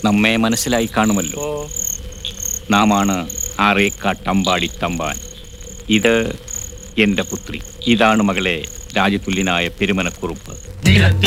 നമ്മെ മനസ്സിലായി കാണുമല്ലോ. നാമാണ് ആറേക്കാട്ടമ്പാടി തമ്പാൻ. ഇത് എൻ്റെ പുത്രി. ഇതാണ് മകളെ രാജതുല്യനായ പെരുമനക്കുറുപ്പ്.